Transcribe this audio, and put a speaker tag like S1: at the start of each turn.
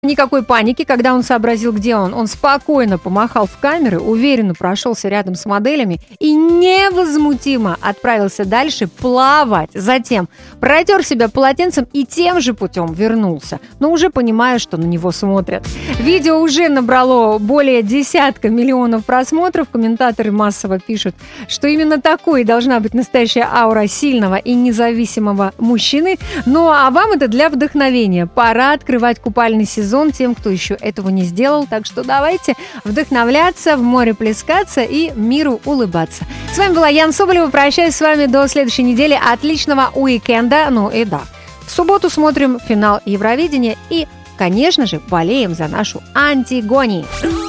S1: Никакой паники, когда он сообразил, где он. Он спокойно помахал в камеры, уверенно прошелся рядом с моделями и невозмутимо отправился дальше плавать. Затем протер себя полотенцем и тем же путем вернулся, но уже понимая, что на него смотрят. Видео уже набрало более 10 миллионов просмотров. Комментаторы массово пишут, что именно такой должна быть настоящая аура сильного и независимого мужчины. Ну а вам это для вдохновения. Пора открывать купальный сезон тем, кто еще этого не сделал. Так что давайте вдохновляться, в море плескаться и миру улыбаться. С вами была Яна Соболева. Прощаюсь с вами до следующей недели. Отличного уикенда. Ну и да, в субботу смотрим финал Евровидения и, конечно же, болеем за нашу Антигонию.